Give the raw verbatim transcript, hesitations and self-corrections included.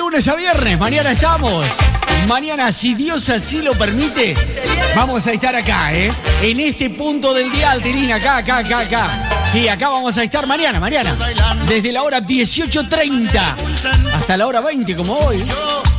lunes a viernes. Mañana estamos. Mañana, si Dios así lo permite, vamos a estar acá, ¿eh? En este punto del dial, Terina, acá, acá, acá, acá. Sí, acá vamos a estar mañana, mañana. Desde la hora dieciocho treinta hasta la hora veinte, como hoy.